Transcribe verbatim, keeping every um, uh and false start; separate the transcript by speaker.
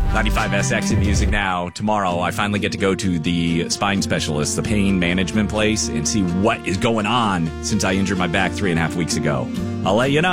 Speaker 1: ninety-five S X in Music Now. Tomorrow, I finally get to go to the spine specialist, the pain management place, and see what is going on since I injured my back three and a half weeks ago. I'll let you know.